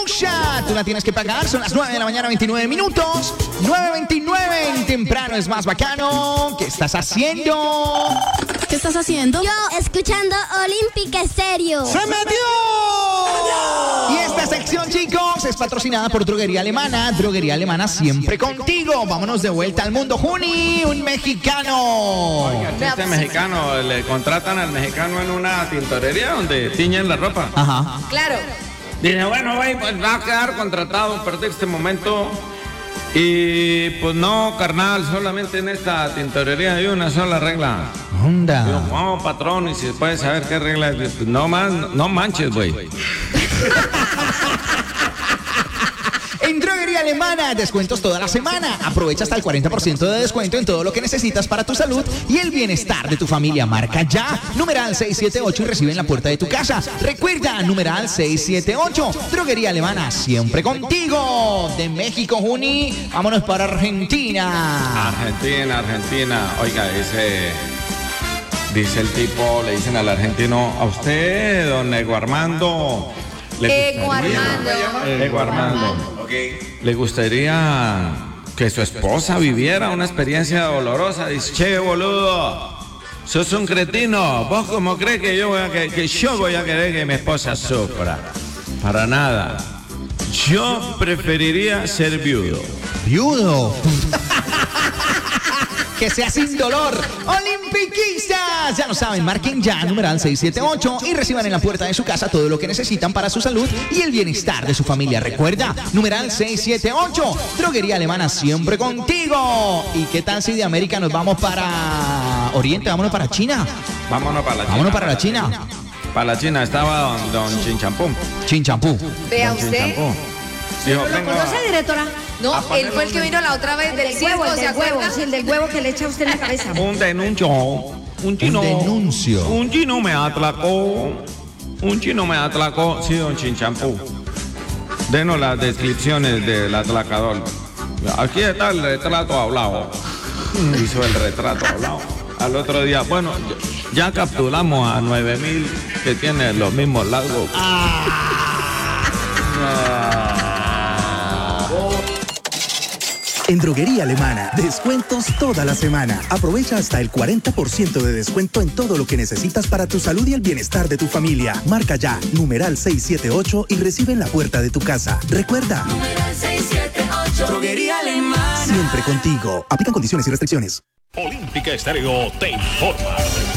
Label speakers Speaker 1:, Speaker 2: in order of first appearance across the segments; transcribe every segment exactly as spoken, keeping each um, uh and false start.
Speaker 1: tuya. Tú la tienes que pagar. Son las nueve de la mañana, veintinueve minutos. nueve veintinueve. En Temprano es más bacano. ¿Qué estás haciendo?
Speaker 2: ¿Qué estás haciendo?
Speaker 3: Yo, escuchando Olímpica Estéreo.
Speaker 1: ¡Se metió! Y esta sección, chicos, es patrocinada por Droguería Alemana. Droguería Alemana siempre contigo. Vámonos de vuelta al mundo. Juni, un mexicano.
Speaker 4: Oiga, chiste mexicano. Le contratan al mexicano en una tintorería donde tiñen la ropa.
Speaker 1: Ajá.
Speaker 2: Claro.
Speaker 4: Dice, bueno, güey, pues va a quedar contratado a partir de este momento. Y pues no, carnal, solamente en esta tintorería hay una sola regla.
Speaker 1: Onda.
Speaker 4: Digo, no, patrón, y si puede saber qué regla es, pues, no, man, no manches, güey.
Speaker 1: En Droguería Alemana, descuentos toda la semana. Aprovecha hasta el cuarenta por ciento de descuento en todo lo que necesitas para tu salud y el bienestar de tu familia. Marca ya, numeral seiscientos setenta y ocho y recibe en la puerta de tu casa. Recuerda, numeral seiscientos setenta y ocho. Droguería Alemana, siempre contigo. De México, Juni, vámonos para Argentina.
Speaker 4: Argentina, Argentina. Oiga, dice, dice el tipo, le dicen al argentino, a usted, don Ego Armando.
Speaker 2: Ego Armando.
Speaker 4: Ego Armando. Le gustaría que su esposa viviera una experiencia dolorosa. Dice, che, boludo, sos un cretino. ¿Vos cómo crees que yo voy a, que, que yo voy a querer que mi esposa sufra? Para nada. Yo preferiría ser viudo.
Speaker 1: Viudo. Que sea sin dolor. Olimpiquistas, ya lo saben, marquen ya, numeral seiscientos setenta y ocho y reciban en la puerta de su casa todo lo que necesitan para su salud y el bienestar de su familia. Recuerda, numeral seiscientos setenta y ocho. Droguería Alemana, siempre contigo. ¿Y qué tal si de América nos vamos para Oriente? Vámonos para China.
Speaker 4: Vámonos para la China.
Speaker 1: Vámonos para la China.
Speaker 4: Para la China estaba don, don Chinchampú.
Speaker 1: Chinchampú.
Speaker 2: Vea
Speaker 4: Don
Speaker 2: usted.
Speaker 4: Chinchampú. Dijo,
Speaker 5: ¿Lo
Speaker 4: vengo
Speaker 5: conoce, directora?
Speaker 2: No,
Speaker 4: A
Speaker 2: él
Speaker 4: ponerle
Speaker 2: fue el que
Speaker 4: un-
Speaker 2: vino la otra vez del
Speaker 5: El
Speaker 2: circo,
Speaker 5: huevo, el
Speaker 2: ¿se
Speaker 5: del huevo,
Speaker 2: acuerda?
Speaker 5: sí, el del huevo que le echa a usted en la cabeza.
Speaker 4: un denuncio. Un chino.
Speaker 1: Un denuncio.
Speaker 4: Un chino me atracó. Un chino me atracó. Sí, don Chinchampú. Denos las descripciones del atracador. Aquí está el retrato hablado. Hizo el retrato hablado. Al otro día, bueno, ya, ya capturamos a nueve mil que tienen los mismos largos.
Speaker 6: En Droguería Alemana, descuentos toda la semana. Aprovecha hasta el cuarenta por ciento de descuento en todo lo que necesitas para tu salud y el bienestar de tu familia. Marca ya, numeral seiscientos setenta y ocho y recibe en la puerta de tu casa. Recuerda,
Speaker 7: Numeral seiscientos setenta y ocho. Droguería Alemana.
Speaker 6: siempre contigo. Aplican condiciones y restricciones.
Speaker 8: Olímpica Estéreo te informa.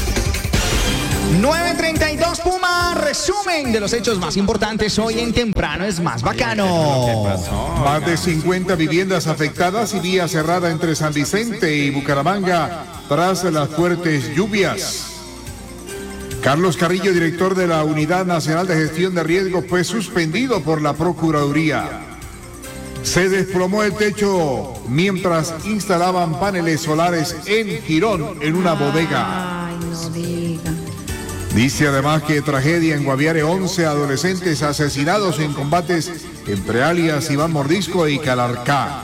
Speaker 1: nueve treinta y dos Puma, resumen de los hechos más importantes hoy en Temprano es más
Speaker 4: ¿Qué
Speaker 1: bacano.
Speaker 4: pasó?
Speaker 9: Más de cincuenta viviendas afectadas y vía cerrada entre San Vicente y Bucaramanga tras las fuertes lluvias. Carlos Carrillo, director de la Unidad Nacional de Gestión de Riesgos, fue suspendido por la Procuraduría. Se desplomó el techo mientras instalaban paneles solares en Girón en una bodega.
Speaker 5: Ay, no diga.
Speaker 9: Dice además que tragedia en Guaviare, once adolescentes asesinados en combates entre alias Iván Mordisco y Calarcá.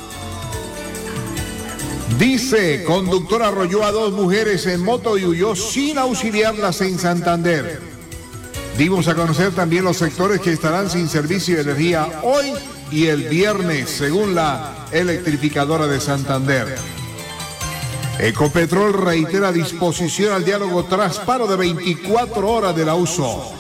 Speaker 9: Dice, conductor arrolló a dos mujeres en moto y huyó sin auxiliarlas en Santander. Dimos a conocer también los sectores que estarán sin servicio de energía hoy y el viernes, según la electrificadora de Santander. Ecopetrol reitera disposición al diálogo tras paro de veinticuatro horas de la U S O.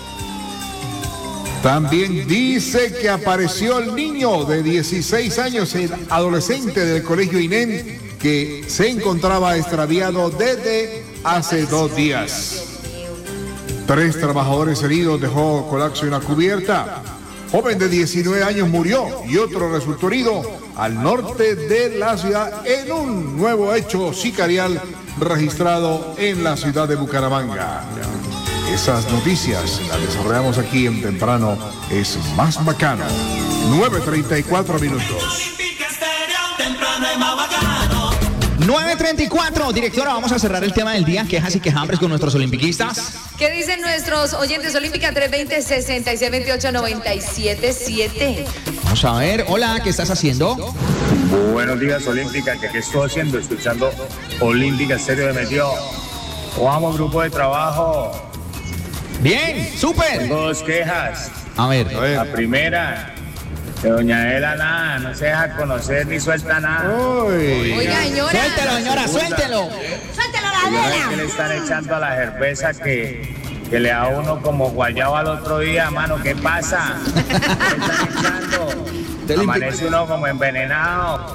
Speaker 9: También dice que apareció el niño de dieciséis años, el adolescente del colegio INEM, que se encontraba extraviado desde hace dos días. Tres trabajadores heridos, dejó colapso en la cubierta. Joven de diecinueve años murió y otro resultó herido al norte de la ciudad en un nuevo hecho sicarial registrado en la ciudad de Bucaramanga. Esas noticias las desarrollamos aquí en Temprano es más bacano. nueve treinta y cuatro minutos.
Speaker 7: Olímpica Estéreo, temprano es más bacano.
Speaker 1: nueve treinta y cuatro, directora, vamos a cerrar el tema del día, quejas y quejambres con nuestros olimpiquistas.
Speaker 2: ¿Qué dicen nuestros oyentes Olímpica? Tres veinte, sesenta y seis veintiocho, noventa y siete siete.
Speaker 1: Vamos a ver, hola, ¿qué estás haciendo?
Speaker 10: Buenos días, Olímpica. ¿Qué, qué estoy haciendo? Escuchando Olímpica Estéreo de Metió. Vamos, grupo de trabajo.
Speaker 1: Bien, súper.
Speaker 10: Tengo dos quejas.
Speaker 1: A ver.
Speaker 10: La primera, que doña Ela nada, no se deja conocer ni suelta nada.
Speaker 9: Uy.
Speaker 2: Oiga, señora.
Speaker 1: Suéltelo, señora, suéltelo.
Speaker 3: ¡Suéltelo la
Speaker 10: Señora,
Speaker 3: vela!
Speaker 10: ¿qué le están echando a la cerveza que, que le da a uno como guayabo al otro día, mano? ¿Qué pasa? ¿Qué le están echando? Amanece uno como envenenado.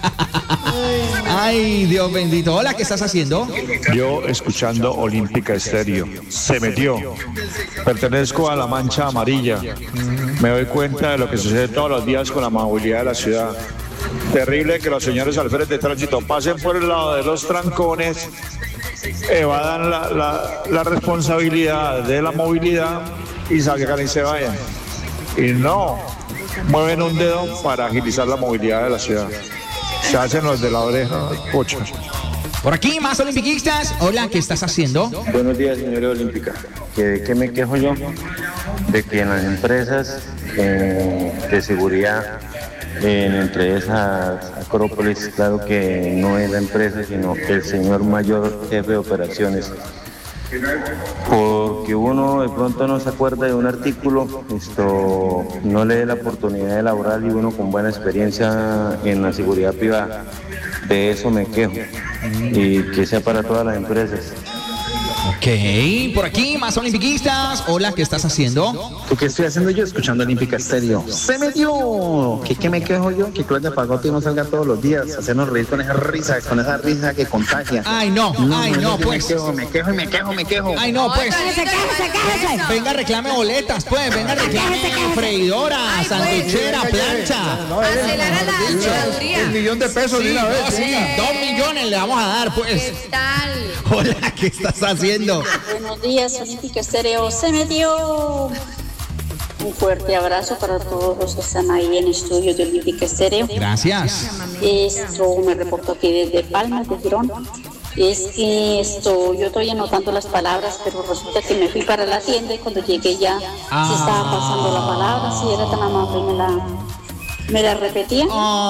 Speaker 1: Ay, Dios bendito. Hola, ¿qué estás haciendo?
Speaker 11: Yo escuchando Olímpica Estéreo. Se metió. Pertenezco a la mancha amarilla. Me doy cuenta de lo que sucede todos los días con la movilidad de la ciudad. Terrible que los señores alférez de tránsito pasen por el lado de los trancones, evadan la, la, la responsabilidad de la movilidad y salgan y se vayan. Y no mueven un dedo para agilizar la movilidad de la ciudad. Se hacen los de la oreja, pocho.
Speaker 1: Por aquí, más olimpiquistas. Hola, ¿qué estás haciendo?
Speaker 12: Buenos días, señora Olímpica. ¿De qué me quejo yo? De que en las empresas eh, de seguridad, en entre esas Acrópolis, claro que no es la empresa, sino el señor mayor jefe de operaciones. Porque uno de pronto no se acuerda de un artículo, esto no le dé la oportunidad de laborar y uno con buena experiencia en la seguridad privada. De eso me quejo. Y que sea para todas las empresas.
Speaker 1: Ok, por aquí, más olimpiquistas. Hola, ¿qué estás haciendo?
Speaker 13: ¿Qué estoy haciendo yo? Escuchando Olímpica Estéreo. ¡Se metió! ¿Qué, ¿Qué me quejo yo? Que Claudia Pagotti no salga todos los días a hacernos reír con esa risa, con esa risa que contagia.
Speaker 1: Ay, no, no ay, no, no pues.
Speaker 13: Me quejo, me quejo y me quejo, me quejo.
Speaker 1: Ay, no, pues.
Speaker 3: ¡Cállese, cállese, cállese!
Speaker 1: Venga, reclame boletas, pues. Venga, reclame freidora, sanduchera, plancha.
Speaker 2: Acelerar la anchuraduría.
Speaker 9: Un millón de pesos de una vez.
Speaker 1: No, sí, dos millones le vamos a dar, pues.
Speaker 2: ¿Qué tal?
Speaker 1: Hola, ¿qué estás haciendo?
Speaker 14: Buenos días, Olímpica Estéreo. Se metió. Un fuerte abrazo para todos los que están ahí en estudios de Olímpica Estéreo.
Speaker 1: Gracias.
Speaker 14: Esto me reporto aquí desde Palmas de Girón. Es que esto, yo estoy anotando las palabras, pero resulta que me fui para la tienda y cuando llegué ya ah. se estaba pasando la palabra. Si era tan amable, me la, me la repetía.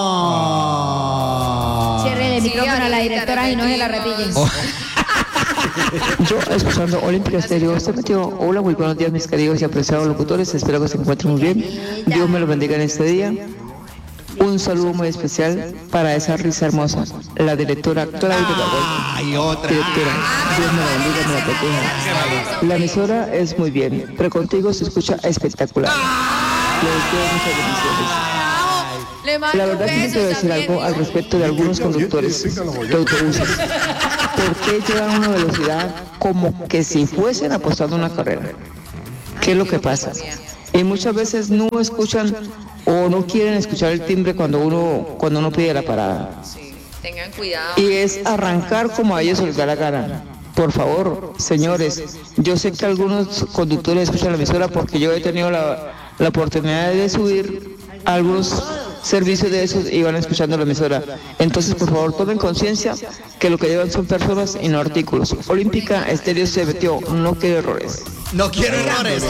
Speaker 1: Oh.
Speaker 5: Cierre el micrófono sí, a la directora y no se la repiten. Oh.
Speaker 15: Yo, escuchando Olímpica Estéreo, se metió. Hola, muy buenos días, mis queridos y apreciados locutores. Espero que se encuentren muy bien. Dios me lo bendiga en este día. Un saludo muy especial para esa risa hermosa, la directora actual de la
Speaker 1: Ay, otra.
Speaker 15: Directora, Dios me la bendiga, me la proteja. La emisora es muy bien, pero contigo se escucha espectacular. Les doy muchas bendiciones. La verdad que quiero decir algo al respecto de algunos conductores de autobuses. ¿Por qué llevan una velocidad como que si fuesen apostando una carrera? ¿Qué es lo que pasa? Y muchas veces no escuchan o no quieren escuchar el timbre cuando uno cuando uno pide la parada.
Speaker 2: Tengan cuidado.
Speaker 15: Y es arrancar como a ellos les da la gana. Por favor, señores, yo sé que algunos conductores escuchan la emisora porque yo he tenido la, la oportunidad de subir a algunos servicios de esos y van escuchando la emisora. Entonces, por favor, tomen conciencia que lo que llevan son personas y no artículos. Olímpica Estéreo se metió, no quiero errores.
Speaker 1: No quiero errores.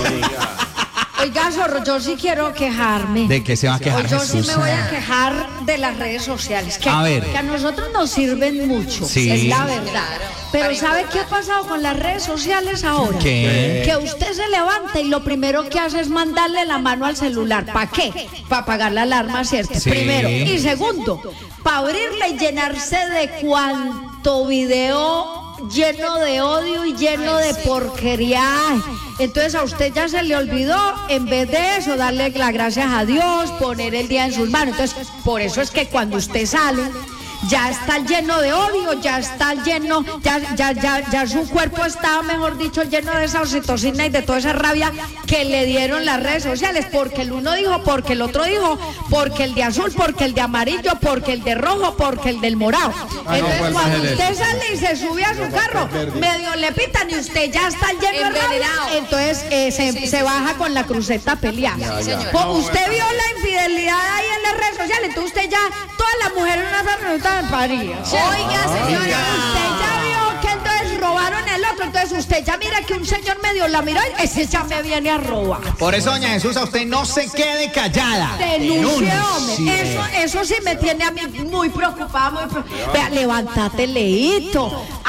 Speaker 5: Oiga, Zorro, yo sí quiero quejarme.
Speaker 1: ¿De qué se va a quejar,
Speaker 5: Yo
Speaker 1: Jesús?
Speaker 5: sí me voy a quejar de las redes sociales, que
Speaker 1: a, ver.
Speaker 5: que a nosotros nos sirven mucho,
Speaker 1: sí.
Speaker 5: es la verdad. Pero ¿sabe qué ha pasado con las redes sociales ahora?
Speaker 1: ¿Qué?
Speaker 5: Que usted se levanta y lo primero que hace es mandarle la mano al celular. ¿Para qué? Para apagar la alarma, ¿cierto?
Speaker 1: Sí.
Speaker 5: Primero. Y segundo, para abrirla y llenarse de cuanto video lleno de odio y lleno de porquería. Entonces a usted ya se le olvidó, en vez de eso, darle las gracias a Dios, poner el día en sus manos. Entonces, por eso es que cuando usted sale, ya está lleno de odio, ya está lleno, ya, ya, ya, ya su cuerpo está, mejor dicho, lleno de esa oxitocina y de toda esa rabia que le dieron las redes sociales, porque el uno dijo, porque el otro dijo, porque el de azul, porque el de amarillo, porque el de rojo, porque el del morado. Entonces, no, pues, cuando usted sale y se sube a su carro, medio le pitan y usted ya está lleno de rabia, entonces eh, se, sí, se sí, baja sí. con la cruceta peleada. Sí, no, usted vio la infidelidad ahí en las redes sociales, entonces usted ya, todas las mujeres en una reunión de París.
Speaker 2: Sí. Oiga, señora,
Speaker 5: usted ya vio que entonces robaron el otro, entonces usted ya mira que un señor medio la miró y ese ya me viene a robar.
Speaker 1: Por eso, doña Jesús, a usted no se quede callada.
Speaker 5: Denuncie, hombre. Eso, eso sí me tiene a mí muy preocupada, muy preocupada. Vea, levántate, Leito.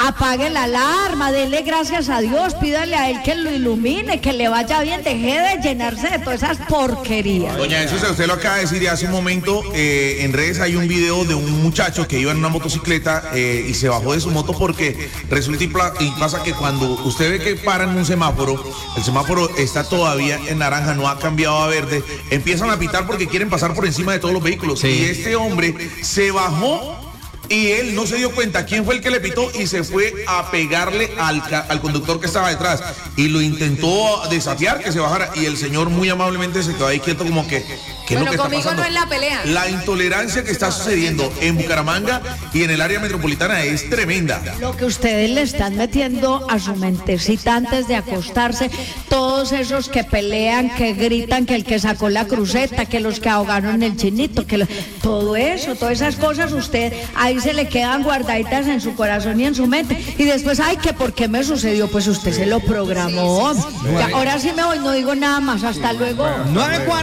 Speaker 5: apague la alarma, dele gracias a Dios, pídale a él que lo ilumine, que le vaya bien, deje de llenarse de todas esas porquerías.
Speaker 16: Doña Jesús, usted lo acaba de decir y hace un momento eh, en redes hay un video de un muchacho que iba en una motocicleta eh, y se bajó de su moto porque resulta y, pla- y pasa que cuando usted ve que paran un semáforo, el semáforo está todavía en naranja, no ha cambiado a verde, empiezan a pitar porque quieren pasar por encima de todos los vehículos. Sí. Y este hombre se bajó y él no se dio cuenta quién fue el que le pitó y se fue a pegarle al, al conductor que estaba detrás y lo intentó desafiar que se bajara y el señor muy amablemente se quedó ahí quieto como que ¿qué
Speaker 2: bueno,
Speaker 16: es lo que
Speaker 2: conmigo
Speaker 16: está pasando?
Speaker 2: No es la pelea.
Speaker 16: La intolerancia que está sucediendo en Bucaramanga y en el área metropolitana es tremenda.
Speaker 5: Lo que ustedes le están metiendo a su mentecita antes de acostarse, todos esos que pelean, que gritan, que el que sacó la cruceta, que los que ahogaron el chinito, que lo, todo eso, todas esas cosas, usted ahí se le quedan guardaditas en su corazón y en su mente. Y después, ay, que por qué me sucedió, pues usted se lo programó. Ya, ahora sí me voy, no digo nada más, hasta luego.
Speaker 1: nueve cuarenta